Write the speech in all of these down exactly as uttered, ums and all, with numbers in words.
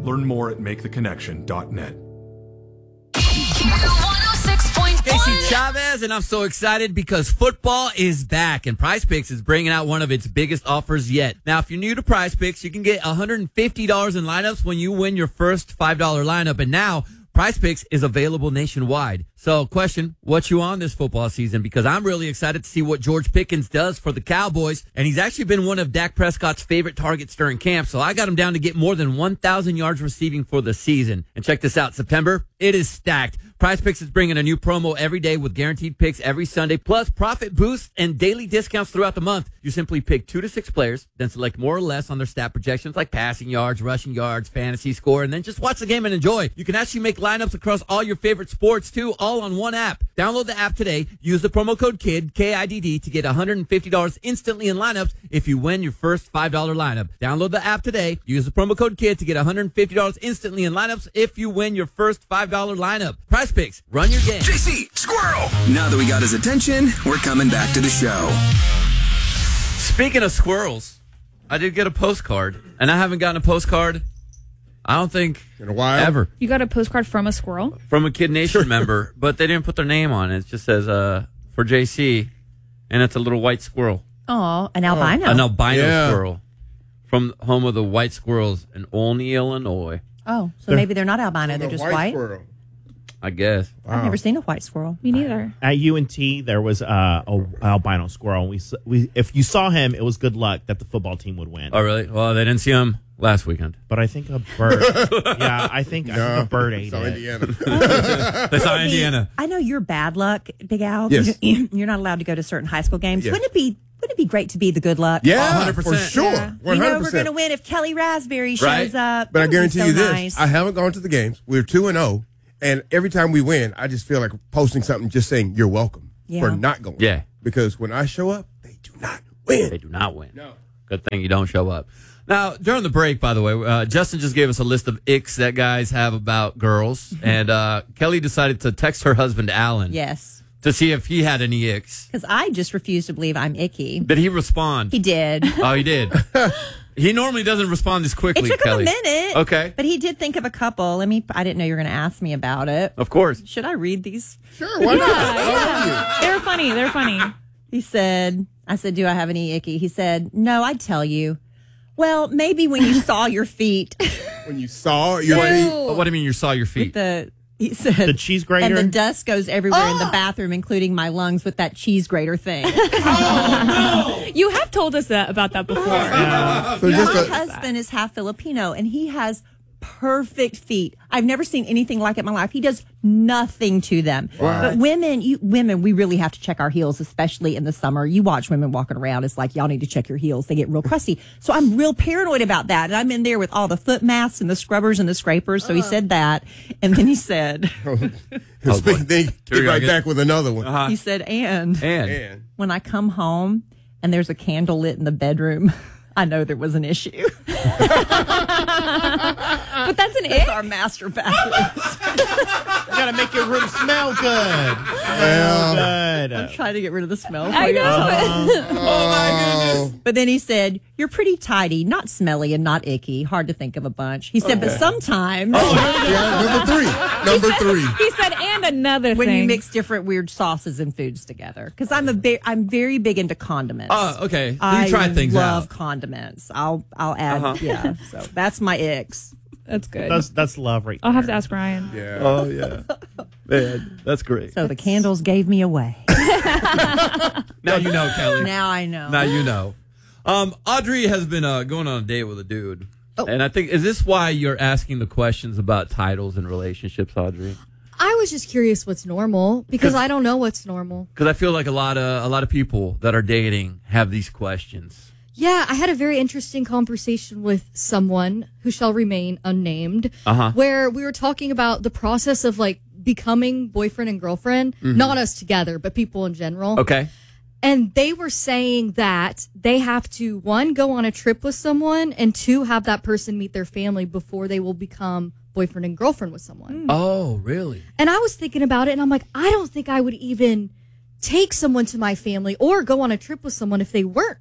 Learn more at make the connection dot net. Casey Chavez, and I'm so excited because football is back, and Prize Picks is bringing out one of its biggest offers yet. Now, if you're new to Prize Picks, you can get one hundred fifty dollars in lineups when you win your first five dollar lineup, and now Prize Picks is available nationwide. So, question, what you on this football season? Because I'm really excited to see what George Pickens does for the Cowboys, and he's actually been one of Dak Prescott's favorite targets during camp, so I got him down to get more than one thousand yards receiving for the season. And check this out, September, it is stacked. Prize Picks is bringing a new promo every day with guaranteed picks every Sunday, plus profit boosts and daily discounts throughout the month. You simply pick two to six players, then select more or less on their stat projections like passing yards, rushing yards, fantasy score, and then just watch the game and enjoy. You can actually make lineups across all your favorite sports, too, all on one app. Download the app today. Use the promo code KIDD, K I D D, to get one hundred fifty dollars instantly in lineups if you win your first five dollar lineup. Download the app today. Use the promo code KIDD to get one hundred fifty dollars instantly in lineups if you win your first five dollar lineup. Prize Picks. Run your game. J C, squirrel! Now that we got his attention, we're coming back to the show. Speaking of squirrels, I did get a postcard, and I haven't gotten a postcard, I don't think, in a while, ever. You got a postcard from a squirrel? From a Kid Nation member, but they didn't put their name on it. It just says, uh, for J C, and it's a little white squirrel. Oh, an albino. An albino Yeah. squirrel from home of the white squirrels in Olney, Illinois. Oh, so maybe they're not albino, they're just white. Squirrel. I guess. I've never seen a white squirrel. Me neither. At U N T, there was uh, a albino squirrel. We s- we if you saw him, it was good luck that the football team would win. Oh, really? Well, they didn't see him last weekend. But I think a bird. yeah, I think, I think a bird ate So it. Indiana. They saw Indiana. I know you're bad luck, Big Al. Yes. You're not allowed to go to certain high school games. Yes. Wouldn't it be Wouldn't it be great to be the good luck? Yeah, one hundred percent. for sure. Yeah. one You hundred know percent. we're going to win if Kelly Raspberry shows Right. up. But I That would be guarantee so you this: nice. I haven't gone to the games. We're two and zero, and every time we win, I just feel like posting something, just saying "You're welcome" Yeah. for not going. Yeah. because when I show up, they do not win. They do not win. No. Good thing you don't show up. Now, during the break, by the way, uh, Justin just gave us a list of icks that guys have about girls, and uh, Kelly decided to text her husband, Alan, Yes. to see if he had any icks. Because I just refuse to believe I'm icky. Did he respond? He did. Oh, he did. He normally doesn't respond this It quickly, took Kelly. him a minute. Okay. But he did think of a couple. Let me, I didn't know you were going to ask me about it. Of course. Should I read these? Sure, why not? Yeah, yeah. They're funny. They're funny. He said, I said, do I have any icky? He said, no, I'd tell you. Well, maybe when you saw your feet. When you saw your feet. Oh, what do you mean you saw your feet? the He said, The cheese grater? And the dust goes everywhere in the bathroom, including my lungs with that cheese grater thing. You have told us that about that before. So just My a, husband is half Filipino, and he has perfect feet. I've never seen anything like it in my life. He does nothing to them. But women, you women, we really have to check our heels, especially in the summer. You watch women walking around. It's like, y'all need to check your heels. They get real crusty. So I'm real paranoid about that. And I'm in there with all the foot masks and the scrubbers and the scrapers. So he said that. And then he said, speak, they Here get we right go. back with another one. he said, and And And when I come home and there's a candle lit in the bedroom, I know there was an issue. But that's an It's ick. our master bathroom. You gotta make your room smell good. well, Good. I'm trying to get rid of the smell. I know. oh my goodness. But then he said, you're pretty tidy, not smelly and not icky. Hard to think of a bunch. He said, but sometimes yeah, number three. Number three. He said, and another when thing. you mix different weird sauces and foods together. Because I'm a big, I'm very big into condiments. Oh, okay. So I you try things love out. condiments. I'll I'll add, Uh-huh. yeah. So that's my icks. That's good. That's that's love right I'll there. have to ask Ryan. Yeah. Oh, yeah. Man, that's great. So the candles gave me away. Now you know, Kelly. Now I know. Now you know. Um, Audrey has been uh, going on a date with a dude. And I think, is this why you're asking the questions about titles and relationships, Audrey? I was just curious what's normal because I don't know what's normal. Because I feel like a lot of a lot of people that are dating have these questions. Yeah, I had a very interesting conversation with someone who shall remain unnamed, Uh-huh. where we were talking about the process of like becoming boyfriend and girlfriend, not us together, but people in general. Okay. And they were saying that they have to, one, go on a trip with someone, and two, have that person meet their family before they will become boyfriend and girlfriend with someone. Oh, really? And I was thinking about it, and I'm like, I don't think I would even take someone to my family or go on a trip with someone if they weren't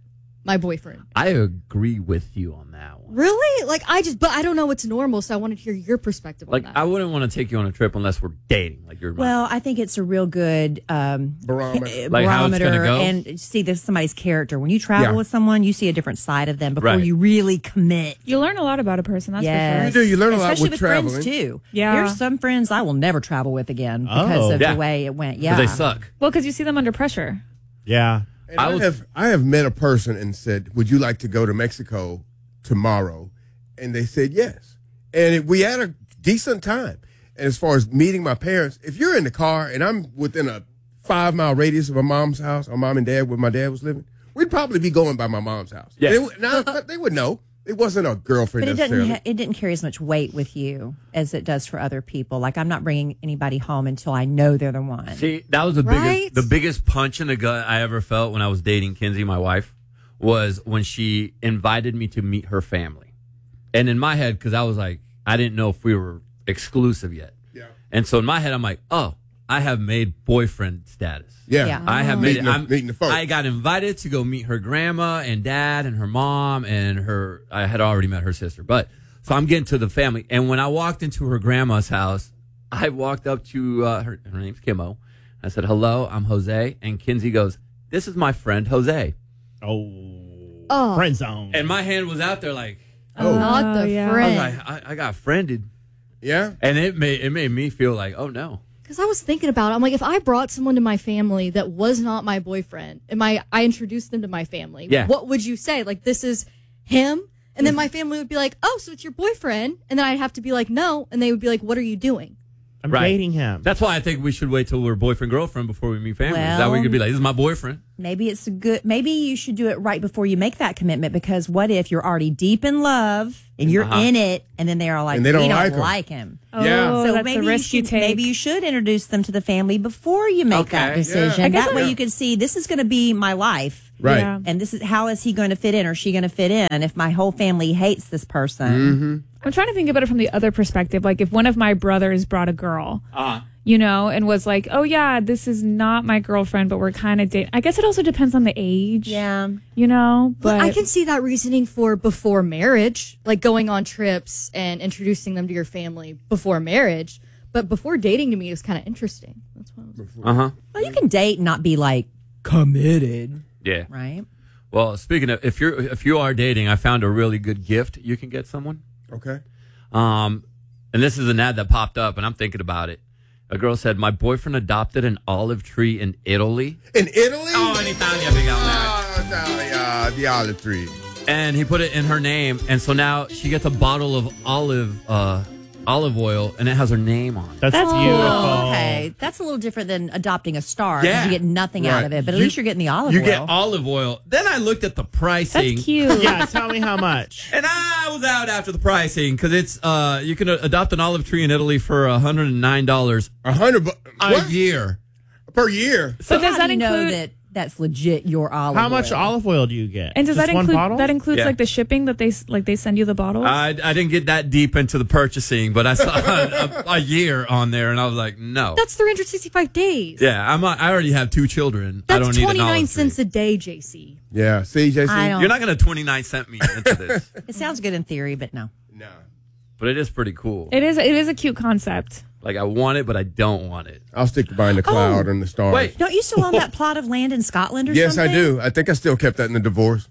my boyfriend. I agree with you on that one. Really? Like, I just, but I don't know what's normal, so I wanted to hear your perspective Like, on that. I wouldn't want to take you on a trip unless we're dating. Like, you're Well, I think it's a real good um, Barometer. Like how it's gonna barometer go? and see this somebody's character. When you travel Yeah. with someone, you see a different side of them before Right. you really commit. You learn a lot about a person. That's Yes. You do. You learn a lot Especially with friends traveling. too. Yeah. There's some friends I will never travel with again because Oh. of Yeah. the way it went. because Yeah, they suck. for well, because you see them under pressure. Yeah. And I I, was- have I have met a person and said, "Would you like to go to Mexico tomorrow?" And they said yes. And it, we had a decent time. And as far as meeting my parents, if you're in the car and I'm within a five mile radius of my mom's house, or mom and dad, where my dad was living, we'd probably be going by my mom's house. Yeah. They, would- now, they would know. It wasn't a girlfriend but it didn't. necessarily. Ha- it didn't carry as much weight with you as it does for other people. Like I'm not bringing anybody home until I know they're the one. See, that was the Right? biggest the biggest punch in the gut I ever felt when I was dating Kinsey, my wife, was when she invited me to meet her family. And in my head, because I was like, I didn't know if we were exclusive yet. Yeah. And so in my head, I'm like, oh, I have made boyfriend status. Yeah. Yeah. I have made Meeting it. the- I'm, meeting the folk. I got invited to go meet her grandma and dad and her mom and her. I had already met her sister, but so I'm getting to the family. And when I walked into her grandma's house, I walked up to uh, her. Her name's Kimmo. I said, "Hello, I'm Jose." And Kinsey goes, "This is my friend Jose." Oh. Oh. Friend zone. And my hand was out there like, Not the yeah. I was friend. like, I, I got friended, Yeah. and it made it made me feel like, oh no. Because I was thinking about it. I'm like, if I brought someone to my family that was not my boyfriend, and my I introduced them to my family, Yeah. what would you say? Like, this is him? And then my family would be like, oh, so it's your boyfriend? And then I'd have to be like, no. And they would be like, what are you doing? I'm Right. dating him. That's why I think we should wait till we're boyfriend girlfriend before we meet family. that way Well- we could be like, this is my boyfriend. Maybe it's a good. Maybe you should do it right before you make that commitment because what if you're already deep in love and you're Uh-huh. in it, and then they are like, And they we don't don't like like, him." him. Yeah. Oh, So that's maybe a you risk you should take. maybe you should introduce them to the family before you make that Okay. decision. Yeah. I guess That I- way you can see this is going to be my life. Right. Yeah. And this is how is he going to fit in or she going to fit in if my whole family hates this person? Mm-hmm. I'm trying to think about it from the other perspective. Like if one of my brothers brought a girl, Uh-huh. you know, and was like, "Oh yeah, this is not my girlfriend, but we're kind of dating." I guess it also depends on the age. Yeah. You know, but I can see that reasoning for before marriage, like going on trips and introducing them to your family before marriage. But before dating to me is kind of interesting. That's what I was Uh huh. Well, you can date and not be like committed, Yeah. right? Well, speaking of, if you're if you are dating, I found a really good gift you can get someone. Okay. Um, and this is an ad that popped up, and I'm thinking about it. A girl said, "My boyfriend adopted an olive tree in Italy." In Italy? Oh, in Italia, big out there. Oh, Italia, the olive tree. And he put it in her name, and so now she gets a bottle of olive uh, olive oil, and it has her name on it. That's, That's cool. beautiful. Oh, okay. That's a little different than adopting a star. 'cause Yeah. You get nothing out Right. of it, but at You- least you're getting the olive You oil. get olive oil. Then I looked at the pricing. that's cute. Yeah, tell me how much. And I was out after the pricing because it's uh you can adopt an olive tree in Italy for one hundred nine dollars A hundred bu- a what? year. per year. So How does do that you know include? that that's legit your olive How much oil? olive oil do you get? and does Just that one include? bottle? That includes Yeah. like the shipping that they s- like they send you the bottles. I, I didn't get that deep into the purchasing, but I saw a, a year on there, and I was like, no. That's three hundred sixty-five days. yeah, I'm. A, I already have two children. I don't That's need an twenty-nine olive cents tree. a day, J C. Yeah. See, J C? I don't- You're not going to twenty-nine cent me into this, It sounds good in theory, but no. No. but it is pretty cool. it is. It is a cute concept. Like I want it, but I don't want it. I'll stick to buying the cloud and the stars. Wait. Don't you still own that plot of land in Scotland or Yes, something? I do. I think I still kept that in the divorce.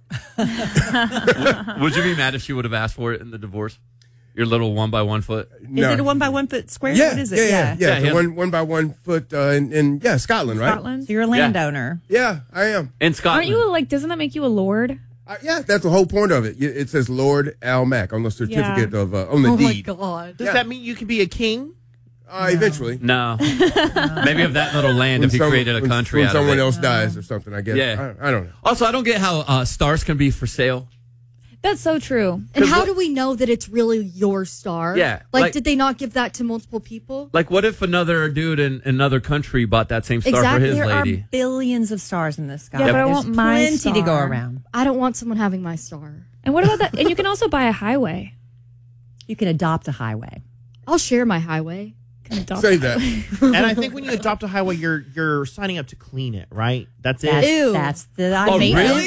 Would you be mad if she would have asked for it in the divorce? Your little one by one foot. Is No. it a one by one foot square? Yeah, What is it? yeah, yeah, yeah. Yeah, It's he a has- one one by one foot uh, in, in yeah Scotland, right? Scotland. So you're a landowner. Yeah, I am. In Scotland. Aren't you like? Doesn't that make you a lord? Uh, yeah, that's the whole point of it. Y- It says Lord Al Mac on the certificate of uh, on the Oh my deed. god. Does Yeah. that mean you can be a king? Uh, eventually, No. Maybe of that little land if he some- created a when- country when out of someone it. else dies or something. I guess. Yeah. I, I don't know. Also, I don't get how uh, stars can be for sale. That's so true. And 'Cause how what- do we know that it's really your star? Yeah, Like, like- did they not give that to multiple people? Like, what if another dude in another country bought that same star Exactly. for his There lady? are billions of stars in the sky. Yeah, but I There's want my plenty to go star. around. I don't want someone having my star. And what about that? And you can also buy a highway. You can adopt a highway. I'll share my highway. Can adopt Say a that. highway. And I think when you adopt a highway, you're you're signing up to clean it, right? That's it. That's, Ew. that's the Oh, idea. really?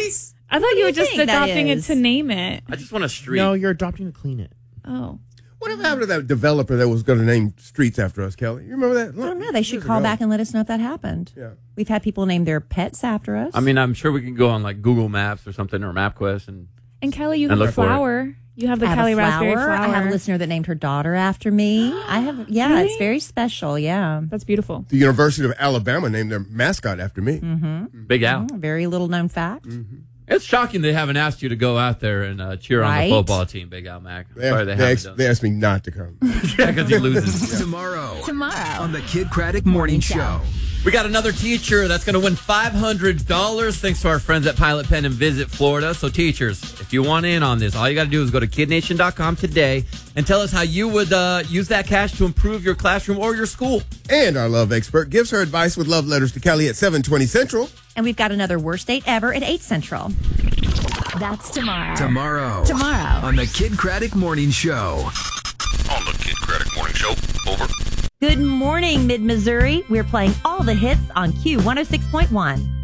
I thought do you were you just think that adopting it is? to name it. I just want a street. No, you're adopting to clean it. Oh. Whatever happened to that developer that was going to name streets after us, Kelly? You remember that? I don't know. They should call back and let us know if that happened. Yeah. We've had people name their pets after us. I mean, I'm sure we can go on like Google Maps or something or MapQuest and And Kelly, you And have a look for it. flower. You have the I have Kelly a raspberry flower. flower. I have a listener that named her daughter after me. I have, yeah, Really? it's very special. Yeah. That's beautiful. The University of Alabama named their mascot after me. Big Al. Very little known fact. It's shocking they haven't asked you to go out there and uh, cheer on Right? the football team, Big Al Mac. They, Sorry they, they, haven't asked, done they that. asked me not to come. Yeah, because he loses. Tomorrow. Tomorrow. On the Kid Craddock Morning Show. We got another teacher that's going to win five hundred dollars thanks to our friends at Pilot Pen and Visit Florida. So teachers, if you want in on this, all you got to do is go to kid nation dot com today and tell us how you would uh, use that cash to improve your classroom or your school. And our love expert gives her advice with love letters to Kelly at seven twenty Central. And we've got another worst date ever at eight Central. That's tomorrow. Tomorrow. Tomorrow. On the Kid Craddock Morning Show. On the Kid Craddock Morning Show. Over. Good morning, Mid-Missouri. We're playing all the hits on Q one oh six point one.